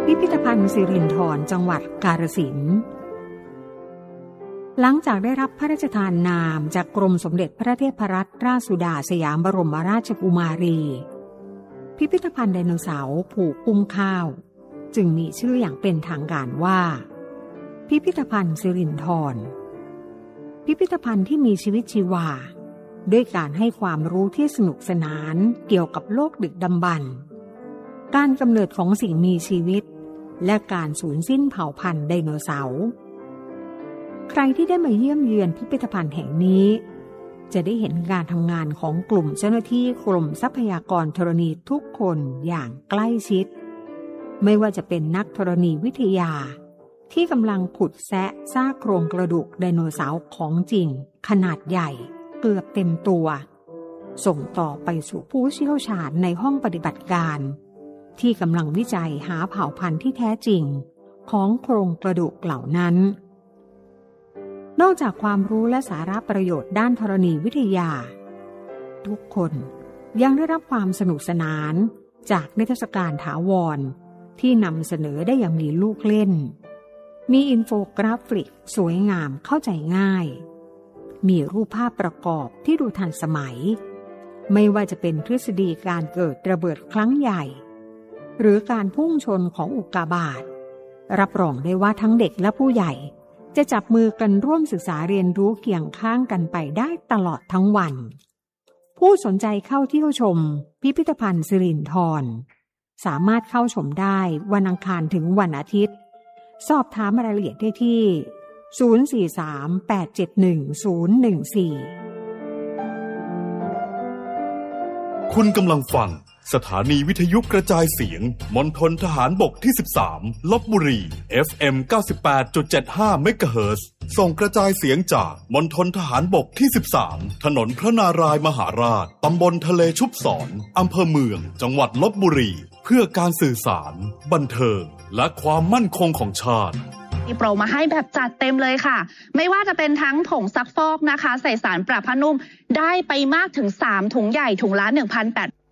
พิพิธภัณฑ์สิรินธรจังหวัดกาฬสินธุ์หลังจากได้รับพระราชทานนามจากกรมสมเด็จพระเทพรัตนราชสุดาสยามบรมราชกุมารีพิพิธภัณฑ์ไดโนเสาร์ผูกกุ้มข้าวจึงมีชื่ออย่างเป็นทางการว่าพิพิธภัณฑ์สิรินธรพิพิธภัณฑ์ที่มีชีวิตชีวาด้วยการให้ความรู้ที่สนุกสนานเกี่ยวกับโลกดึกดำบรรพ์การกำเนิดของสิ่งมีชีวิตและการสูญสิ้นเผ่าพันธุ์ไดโนเสาร์ใครที่ได้มาเยี่ยมเยือนพิพิธภัณฑ์แห่งนี้จะได้เห็นการทำงานของกลุ่มเจ้าหน้าที่กรมทรัพยากรธรณีทุกคนอย่างใกล้ชิดไม่ว่าจะเป็นนักธรณีวิทยาที่กำลังขุดแซะซากโครงกระดูกไดโนเสาร์ของจริงขนาดใหญ่เกือบเต็มตัวส่งต่อไปสู่ผู้เชี่ยวชาญในห้องปฏิบัติการที่กำลังวิจัยหาเผ่าพันธุ์ที่แท้จริงของโครงกระดูกเหล่านั้นนอกจากความรู้และสาระประโยชน์ด้านธรณีวิทยาทุกคนยังได้รับความสนุกสนานจากนิทรรศการถาวรที่นำเสนอได้อย่างมีลูกเล่นมีอินโฟกราฟิกสวยงามเข้าใจง่ายมีรูปภาพประกอบที่ดูทันสมัยไม่ว่าจะเป็นทฤษฎีการเกิดระเบิดครั้งใหญ่หรือการพุ่งชนของอุกกาบาตรับรองได้ว่าทั้งเด็กและผู้ใหญ่จะจับมือกันร่วมศึกษาเรียนรู้เคียงข้างกันไปได้ตลอดทั้งวันผู้สนใจเข้าเที่ยวชมพิพิธภัณฑ์สิรินธรสามารถเข้าชมได้วันอังคารถึงวันอาทิตย์สอบถามรายละเอียดได้ที่ 043-871-014 คุณกำลังฟังสถานีวิทยุกระจายเสียงมณฑลทหารบกที่13ลพบุรี FM 98.75 เมกะเฮิรตซ์ส่งกระจายเสียงจากมณฑลทหารบกที่13ถนนพระนารายมหาราชตำบลทะเลชุบศรอำเภอเมืองจังหวัดลพบุรีเพื่อการสื่อสารบันเทิงและความมั่นคงของชาติมีโปรมาให้แบบจัดเต็มเลยค่ะไม่ว่าจะเป็นทั้งผงซักฟอกนะคะใส่สารปรับผ้านุ่มได้ไปมากถึง3ถุงใหญ่ถุงละ 1,800